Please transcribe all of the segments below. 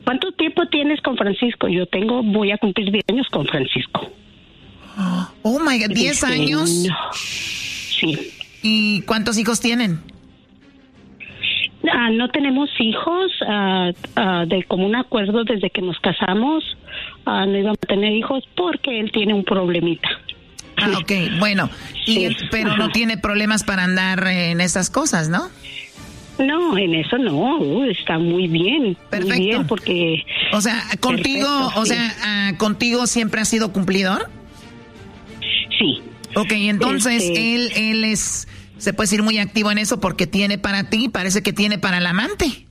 ¿Cuánto tiempo tienes con Francisco? Voy a cumplir 10 años con Francisco. Oh my God, ¿10 años? No. Sí. ¿Y cuántos hijos tienen? No tenemos hijos, de común acuerdo desde que nos casamos, no íbamos a tener hijos porque él tiene un problemita. Ok, bueno, pero no tiene problemas para andar en esas cosas, ¿no? No, en eso no, está muy bien. Perfecto. Muy bien porque... O sea, contigo, ¿contigo siempre ha sido cumplidor? Sí. Ok, entonces él es, se puede decir, muy activo en eso porque tiene para ti, parece que tiene para el amante.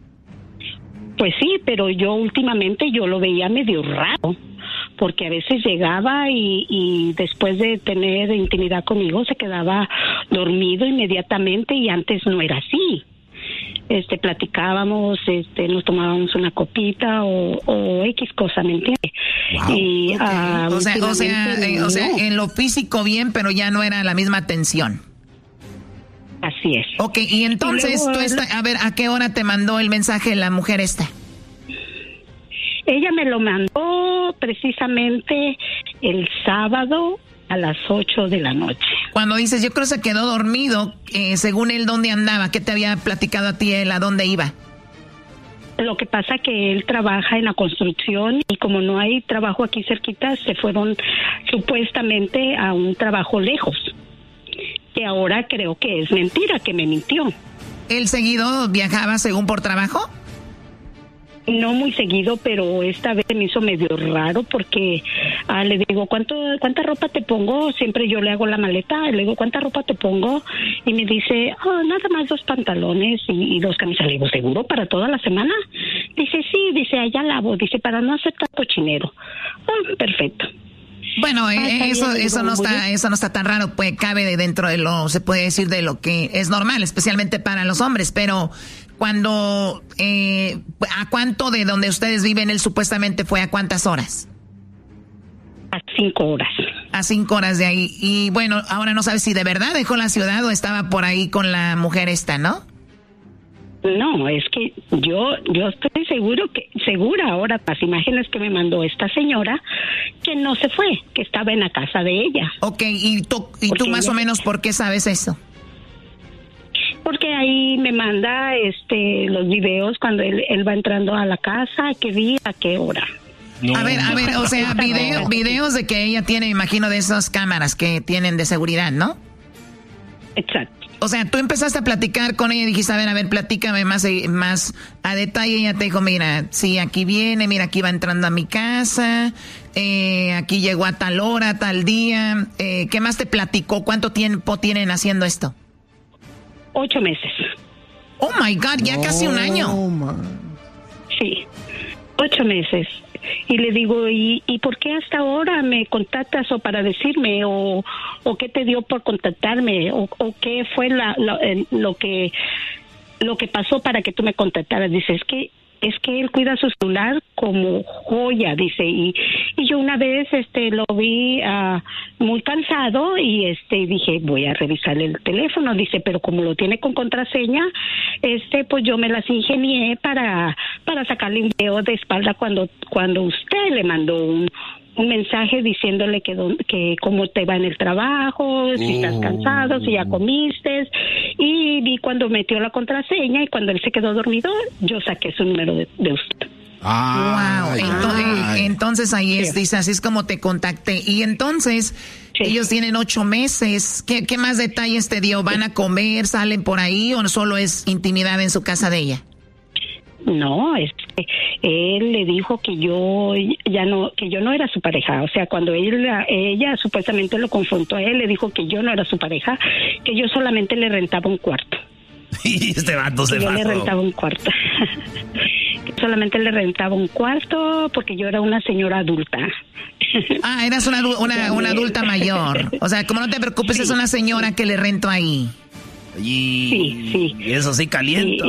Pues sí, pero yo últimamente lo veía medio raro, porque a veces llegaba y después de tener intimidad conmigo se quedaba dormido inmediatamente y antes no era así. Platicábamos, nos tomábamos una copita o X cosa, ¿me entiendes? Wow. Y, okay. O sea, en lo físico bien, pero ya no era la misma atención. Así es. Ok, y entonces a ver, ¿a qué hora te mandó el mensaje la mujer esta? Ella me lo mandó precisamente el sábado a las 8 de la noche. Cuando dices, yo creo que se quedó dormido, según él, ¿dónde andaba? ¿Qué te había platicado a ti él? ¿A dónde iba? Lo que pasa que él trabaja en la construcción y como no hay trabajo aquí cerquita, se fueron supuestamente a un trabajo lejos. Que ahora creo que es mentira, que me mintió. ¿Él seguido viajaba según por trabajo? No muy seguido, pero esta vez me hizo medio raro porque le digo, ¿cuánta ropa te pongo? Siempre yo le hago la maleta, le digo, ¿cuánta ropa te pongo? Y me dice, nada más 2 pantalones y 2 camisas. Le digo, ¿seguro para toda la semana? Dice, sí, dice, allá lavo, dice, para no hacer tanto cochinero. Perfecto. Bueno, eso no está tan raro, pues cabe dentro de se puede decir de lo que es normal, especialmente para los hombres, pero cuando, ¿a cuánto de donde ustedes viven él supuestamente fue? ¿A cuántas horas? A 5 horas. A 5 horas de ahí. Y bueno, ahora no sabes si de verdad dejó la ciudad o estaba por ahí con la mujer esta, ¿no? No, es que yo estoy segura ahora, las imágenes que me mandó esta señora, que no se fue, que estaba en la casa de ella. Ok, ¿y tú más o menos por qué sabes eso? Porque ahí me manda los videos cuando él va entrando a la casa, a qué día, a qué hora. No. A ver, o sea, videos de que ella tiene, imagino, de esas cámaras que tienen de seguridad, ¿no? Exacto. O sea, tú empezaste a platicar con ella y dijiste, a ver, platícame más a detalle. Ella te dijo, mira, sí, aquí viene, mira, aquí va entrando a mi casa, aquí llegó a tal hora, tal día. ¿Qué más te platicó? ¿Cuánto tiempo tienen haciendo esto? 8 meses. Oh, my God, ya casi un año. Sí, 8 meses. Y le digo, ¿y por qué hasta ahora me contactas o para decirme o qué te dio por contactarme o qué fue lo que pasó para que tú me contactaras? Dice, es que él cuida su celular como joya, dice, y yo una vez lo vi muy cansado y dije, voy a revisar el teléfono, dice, pero como lo tiene con contraseña, pues yo me las ingenié para sacarle un video de espalda cuando usted le mandó un mensaje diciéndole que cómo te va en el trabajo, si estás cansado, si ya comiste, y vi cuando metió la contraseña y cuando él se quedó dormido, yo saqué su número de usted. Wow, entonces ahí es, dice, así es como te contacté. Y entonces, sí. Ellos tienen 8 meses, ¿qué más detalles te dio? ¿Van a comer, salen por ahí o solo es intimidad en su casa de ella? No, él le dijo que yo no era su pareja. O sea, cuando ella supuestamente lo confrontó a él, le dijo que yo no era su pareja, que yo solamente le rentaba un cuarto. Y este vato se pasó. Yo le rentaba un cuarto. Solamente le rentaba un cuarto porque yo era una señora adulta. Eras una adulta mayor. O sea, como no te preocupes, sí. Es una señora que le rento ahí. Sí. Y eso sí calienta.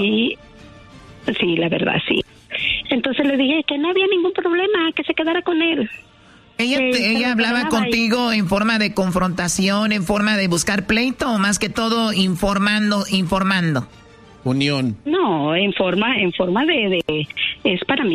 Sí, la verdad, sí. Entonces le dije que no había ningún problema, que se quedara con él. ¿Ella hablaba contigo en forma de confrontación, en forma de buscar pleito o más que todo informando? Unión. No, en forma de es para mí.